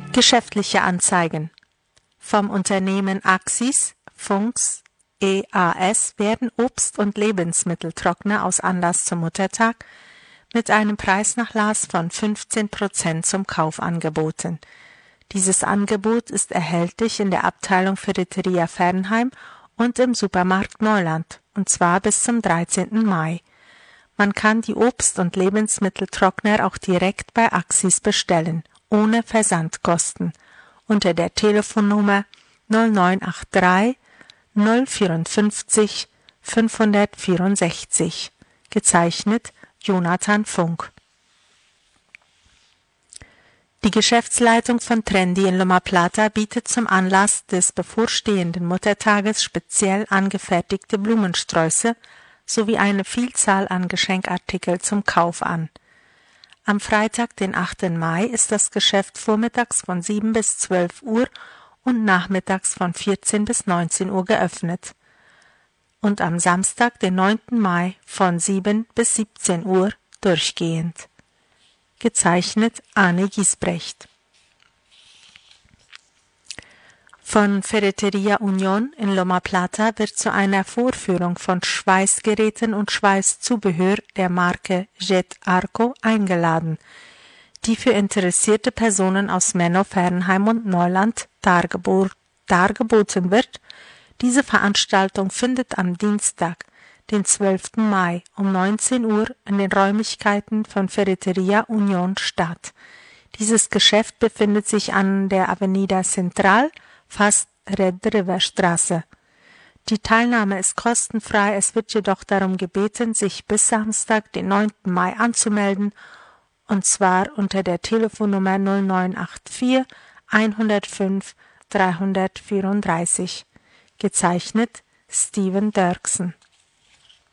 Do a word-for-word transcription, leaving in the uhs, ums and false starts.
Geschäftliche Anzeigen. Vom Unternehmen Axis, Funks, E A S werden Obst- und Lebensmitteltrockner aus Anlass zum Muttertag mit einem Preisnachlass von fünfzehn Prozent zum Kauf angeboten. Dieses Angebot ist erhältlich in der Abteilung Ferreteria Fernheim und im Supermarkt Neuland, und zwar bis zum dreizehnten Mai. Man kann die Obst- und Lebensmitteltrockner auch direkt bei Axis bestellen, ohne Versandkosten, unter der Telefonnummer null neun acht drei null fünf vier fünf vier sechs, gezeichnet Jonathan Funk. Die Geschäftsleitung von Trendy in Loma Plata bietet zum Anlass des bevorstehenden Muttertages speziell angefertigte Blumensträuße sowie eine Vielzahl an Geschenkartikel zum Kauf an. Am Freitag, den achten Mai, ist das Geschäft vormittags von sieben bis zwölf Uhr und nachmittags von vierzehn bis neunzehn Uhr geöffnet. Und am Samstag, den neunten Mai, von sieben bis siebzehn Uhr durchgehend. Gezeichnet Arne Giesbrecht. Von Ferreteria Union in Loma Plata wird zu einer Vorführung von Schweißgeräten und Schweißzubehör der Marke Jet Arco eingeladen, die für interessierte Personen aus Menno, Fernheim und Neuland dargebot- dargeboten wird. Diese Veranstaltung findet am Dienstag, den zwölften Mai um neunzehn Uhr in den Räumlichkeiten von Ferreteria Union statt. Dieses Geschäft befindet sich an der Avenida Central, fast Red River Straße. Die Teilnahme ist kostenfrei, es wird jedoch darum gebeten, sich bis Samstag, den neunten Mai anzumelden, und zwar unter der Telefonnummer null neun acht vier hundertfünf dreihundertvierunddreißig, gezeichnet Steven Dirksen.